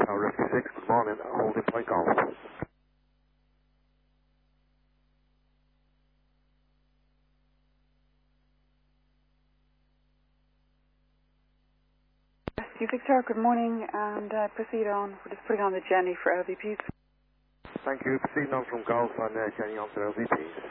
Tower Rescue 6, good morning, holding point golf. Rescue Victor, good morning, and proceed on. We're just putting on the Jenny for LVPs. Thank you, proceeding on from golf on Jenny on to LVPs.